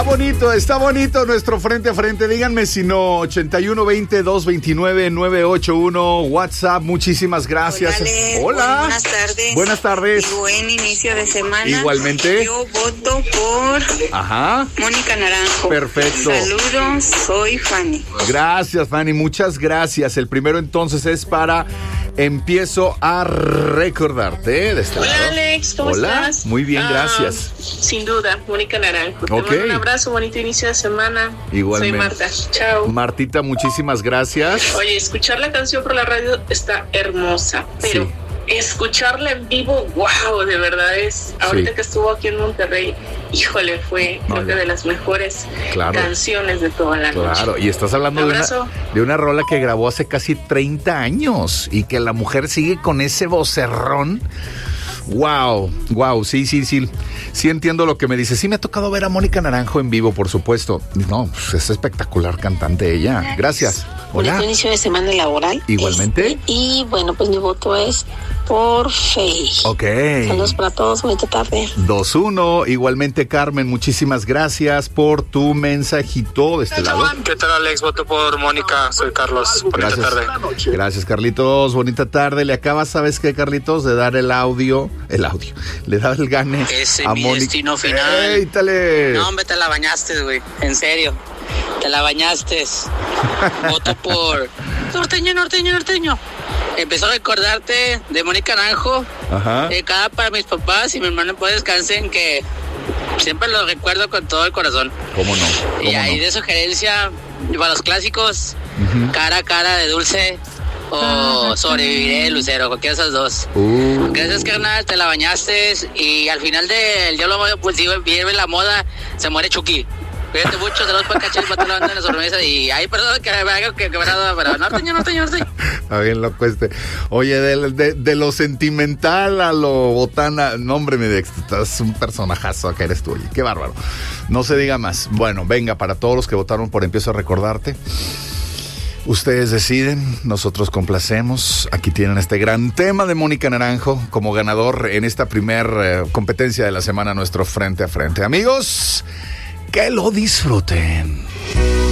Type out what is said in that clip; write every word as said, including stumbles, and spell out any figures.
Está bonito, está bonito nuestro frente a frente. Díganme si no, ochenta y uno veinte, doscientos veintinueve, novecientos ochenta y uno, WhatsApp, muchísimas gracias. Hola, Alex. Hola. Buenas tardes. Buenas tardes. Y buen inicio de semana. Igualmente. Yo voto por Ajá. Mónica Naranjo. Perfecto. Saludos, soy Fanny. Gracias, Fanny, muchas gracias. El primero entonces es para Empiezo a recordarte de este Hola, lado. Alex, ¿cómo Hola, estás? muy bien, Ah, gracias. Sin duda, Mónica Naranjo. Te Ok. mando un abrazo, bonito inicio de semana. Igualmente. Soy Marta. Chao. Martita, muchísimas gracias. Oye, escuchar la canción por la radio está hermosa, pero Sí. escucharla en vivo, wow, de verdad es. Ahorita Sí. que estuvo aquí en Monterrey, híjole, fue No, creo que ya. de las mejores Claro. canciones de toda la noche. Claro, y estás hablando de una, Abrazo. de una rola que grabó hace casi treinta años y que la mujer sigue con ese vocerrón. Wow, wow, sí, sí, sí. Sí entiendo lo que me dice. Sí me ha tocado ver a Mónica Naranjo en vivo, por supuesto. No, pues es espectacular cantante ella. Gracias. Hola. Bonito inicio de semana laboral. Igualmente. Este, y bueno, pues mi voto es por Faye. Ok. Saludos para todos, bonita tarde. dos uno. Igualmente, Carmen, muchísimas gracias por tu mensajito de este lado. ¿Qué tal, Alex? Voto por Mónica. Soy Carlos. Bonita Gracias. tarde. Gracias, Carlitos. Bonita tarde. Le acabas, ¿sabes qué, Carlitos? De dar el audio. El audio. Le da el gane Ese a mi Mónica. destino final. ¡Éitale! No, hombre, te la bañaste, güey. En serio. Te la bañaste. Voto por norteño, norteño, norteño. Empezó a recordarte de Mónica Naranjo. Ajá. Eh, cada para mis papás y mi hermano pues descansen, que siempre lo recuerdo con todo el corazón. ¿Cómo no? ¿Cómo Y ahí no? de sugerencia, para los clásicos, Ujú. cara a cara de Dulce o sobreviviré de Lucero, cualquiera de esas dos. Uh, Gracias, carnal, te la bañaste y al final del Diablo Modo, pues digo, vive la moda, se muere Chucky. Cuídate mucho, saludos para Cachel, para toda la banda de la sobremesa y ay, perdón que me haga que quebrado, pero norteño, norteño, norteño. Está bien loco este. Oye, de, de, de lo sentimental a lo botana. No, hombre, mi Dex, estás un personajazo que eres tú. Oye, qué bárbaro. No se diga más. Bueno, venga, para todos los que votaron por Empiezo a recordarte. Ustedes deciden, nosotros complacemos. Aquí tienen este gran tema de Mónica Naranjo como ganador en esta primer eh, competencia de la semana, nuestro frente a frente. Amigos, que lo disfruten.